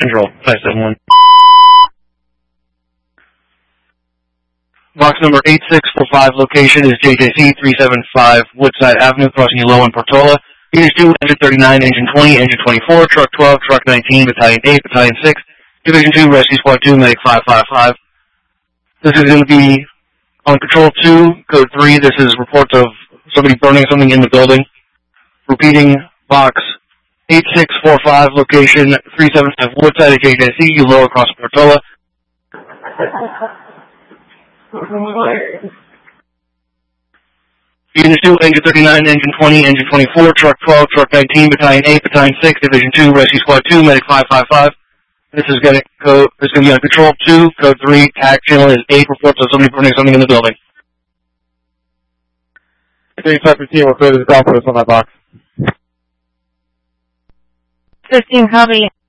Control, 571. Box number 8645, location is JJC 375 Woodside Avenue, crossing Yolo and Portola. Units 2, engine 39, engine 20, engine 24, truck 12, truck 19, battalion 8, battalion 6, division 2, rescue squad 2, medic 555. This is going to be on control 2, code 3. This is reports of somebody burning something in the building. Repeating, box 8645, location 375 Woodside at JJC, Yolo across Portola. Unit 2, engine 39, engine 20, engine 24, truck 12, truck 19, battalion 8, battalion 6, division 2, rescue squad 2, medic 555. This is going to be on control 2, code 3, tag channel is 8, reports of somebody burning something in the building. 3515 will clear this golf on that box. 15 copy.